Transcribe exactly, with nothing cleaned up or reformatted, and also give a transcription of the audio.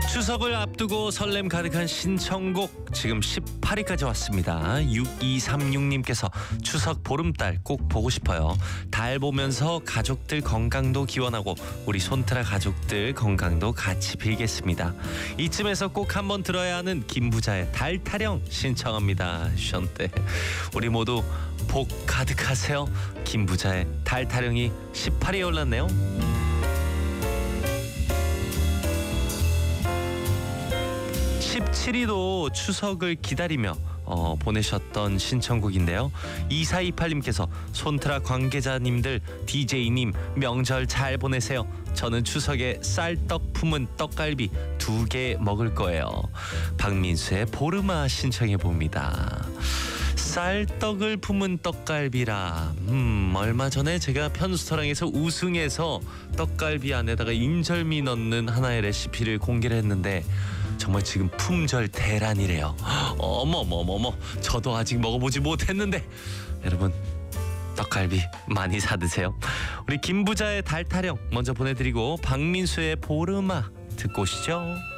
추석을 앞두고 설렘 가득한 신청곡 지금 십팔 위까지 왔습니다. 육이삼육님께서 추석 보름달 꼭 보고 싶어요. 달 보면서 가족들 건강도 기원하고 우리 손트라 가족들 건강도 같이 빌겠습니다. 이쯤에서 꼭 한번 들어야 하는 김부자의 달 타령 신청합니다. 션때 우리 모두 복 가득하세요. 김부자의 달 타령이 십팔 위에 올랐네요. 십칠 위도 추석을 기다리며 어, 보내셨던 신청곡인데요. 이사이팔님께서 손트라 관계자님들 디제이님 명절 잘 보내세요. 저는 추석에 쌀떡 품은 떡갈비 두 개 먹을 거예요. 박민수의 보르마 신청해 봅니다. 쌀떡을 품은 떡갈비라. 음, 얼마 전에 제가 편스토랑에서 우승해서 떡갈비 안에다가 인절미 넣는 하나의 레시피를 공개를 했는데 정말 지금 품절 대란이래요. 어머머머머, 저도 아직 먹어보지 못했는데 여러분 떡갈비 많이 사드세요. 우리 김부자의 달 타령 먼저 보내드리고 박민수의 보르마 듣고 오시죠.